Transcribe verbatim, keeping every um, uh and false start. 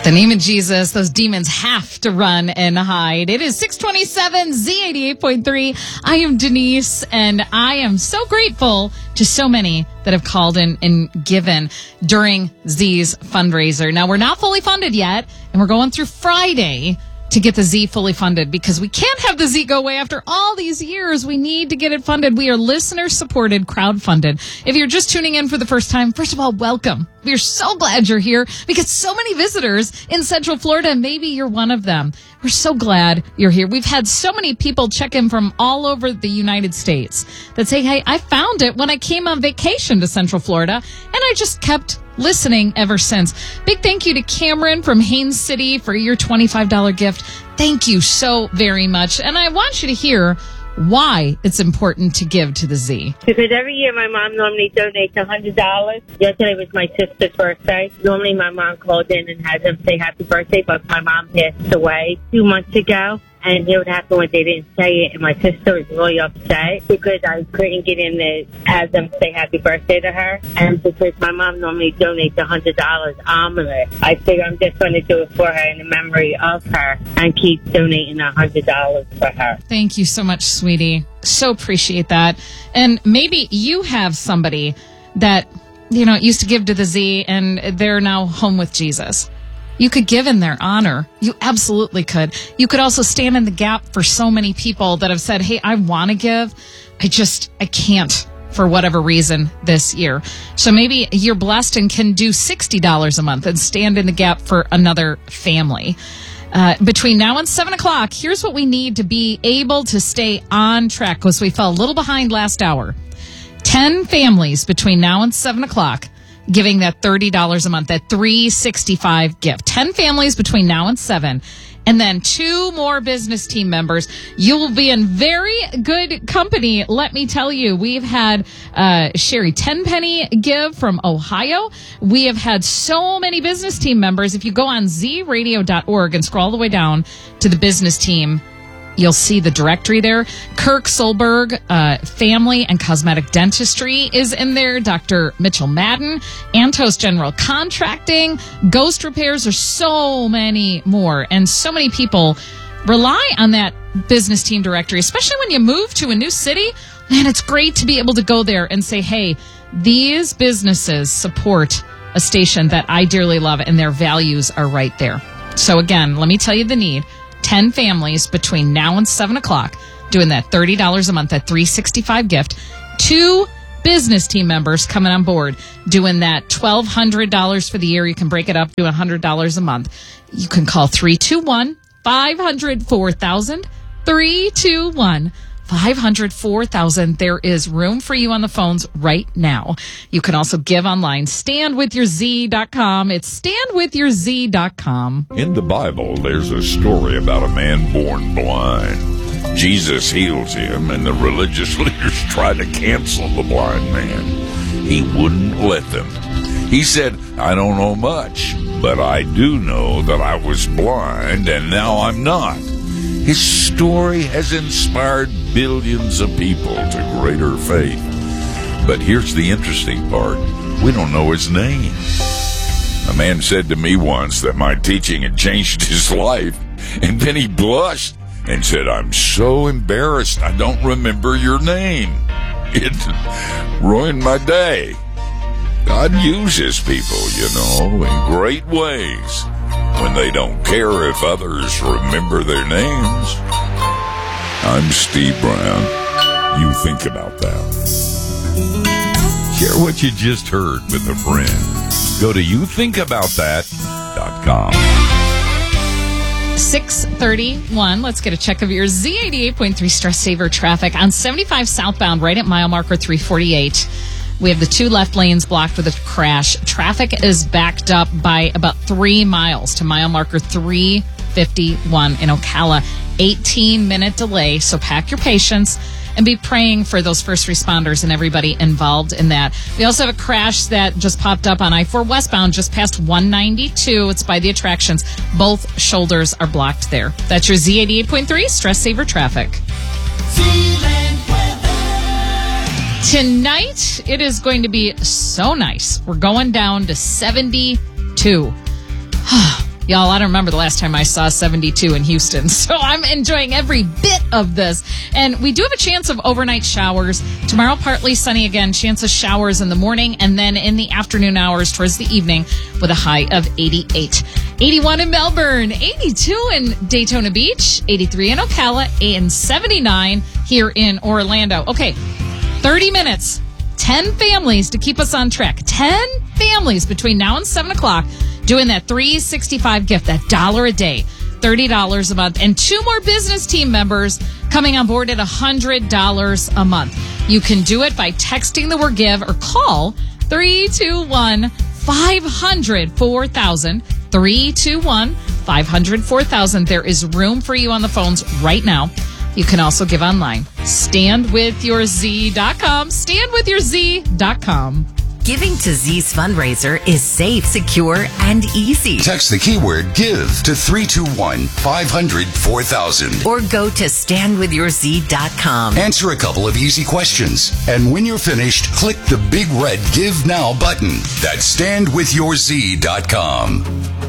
At the name of Jesus, those demons have to run and hide. It is six twenty-seven Z eighty-eight point three. I am Denise, and I am so grateful to so many that have called in and given during Z's fundraiser. Now, we're not fully funded yet, and we're going through Friday to get the Z fully funded because we can't have the Z go away after all these years. We need to get it funded. We are listener-supported, crowd-funded. If you're just tuning in for the first time, first of all, welcome. We're so glad you're here. We get so many visitors in Central Florida. Maybe you're one of them. We're so glad you're here. We've had so many people check in from all over the United States that say, hey, I found it when I came on vacation to Central Florida, and I just kept listening ever since. Big thank you to Cameron from Haines City for your twenty-five dollars gift. Thank you so very much. And I want you to hear why it's important to give to the Z. Because every year my mom normally donates one hundred dollars. Yesterday was my sister's birthday. Normally my mom calls in and has them say happy birthday, but my mom passed away two months ago. And it would happen when they didn't say it, and my sister was really upset because I couldn't get in to have them say happy birthday to her. And because my mom normally donates one hundred dollars omelette, I figure I'm just going to do it for her in the memory of her and keep donating one hundred dollars for her. Thank you so much, sweetie. So appreciate that. And maybe you have somebody that, you know, used to give to the Z and they're now home with Jesus. You could give in their honor. You absolutely could. You could also stand in the gap for so many people that have said, hey, I want to give. I just, I can't for whatever reason this year. So maybe you're blessed and can do sixty dollars a month and stand in the gap for another family. Uh, between now and seven o'clock, here's what we need to be able to stay on track because we fell a little behind last hour. ten families between now and seven o'clock. Giving that thirty dollars a month, that three hundred sixty-five dollars gift. ten families between now and seven. And then two more business team members. You will be in very good company, let me tell you. We've had uh, Sherry Tenpenny give from Ohio. We have had so many business team members. If you go on z radio dot org and scroll all the way down to the business team, you'll see the directory there. Kirk Solberg, uh, Family and Cosmetic Dentistry is in there. Doctor Mitchell Madden, Antos General Contracting, Ghost Repairs. There's so many more. And so many people rely on that business team directory, especially when you move to a new city. Man, it's great to be able to go there and say, hey, these businesses support a station that I dearly love and their values are right there. So again, let me tell you the need. ten families between now and seven o'clock doing that thirty dollars a month, that three hundred sixty-five dollars gift. Two business team members coming on board doing that twelve hundred dollars for the year. You can break it up to one hundred dollars a month. You can call three two one, five zero four, thousand, three two one, five zero four, thousand. There is room for you on the phones right now. You can also give online. stand with your z dot com. It's stand with your z dot com. In the Bible, there's a story about a man born blind. Jesus heals him, and the religious leaders try to cancel the blind man. He wouldn't let them. He said, I don't know much, but I do know that I was blind, and now I'm not. His story has inspired billions of people to greater faith. But here's the interesting part. We don't know his name. A man said to me once that my teaching had changed his life, and then he blushed and said, I'm so embarrassed I don't remember your name. It ruined my day. God uses people, you know, in great ways when they don't care if others remember their names. I'm Steve Brown. You think about that. Share what you just heard with a friend. Go to you think about that dot com. six thirty-one. Let's get a check of your Z eighty-eight point three Stress Saver traffic on seventy-five southbound right at mile marker three forty-eight. We have the two left lanes blocked with a crash. Traffic is backed up by about three miles to mile marker three fifty-one in Ocala. eighteen minute delay, so pack your patience and be praying for those first responders and everybody involved in that. We also have a crash that just popped up on I four westbound just past one ninety-two. It's by the attractions. Both shoulders are blocked there. That's your Z eighty-eight point three Stress Saver traffic. Tonight, it is going to be so nice. We're going down to seventy-two. Y'all, I don't remember the last time I saw seventy-two in Houston, so I'm enjoying every bit of this. And we do have a chance of overnight showers. Tomorrow, partly sunny again, chance of showers in the morning, and then in the afternoon hours towards the evening with a high of eighty-eight. eighty-one in Melbourne, eighty-two in Daytona Beach, eighty-three in Ocala, and seventy-nine here in Orlando. Okay, thirty minutes, ten families to keep us on track. ten families between now and seven o'clock doing that three sixty-five gift, that dollar a day, thirty dollars a month, and two more business team members coming on board at one hundred dollars a month. You can do it by texting the word give or call three two one, five hundred, four thousand, three two one, five hundred, four thousand. There is room for you on the phones right now. You can also give online. stand with your z dot com. stand with your z dot com. Giving to Z's fundraiser is safe, secure, and easy. Text the keyword GIVE to three two one, five hundred, four thousand. Or go to stand with your z dot com. Answer a couple of easy questions. And when you're finished, click the big red Give Now button. That's stand with your z dot com.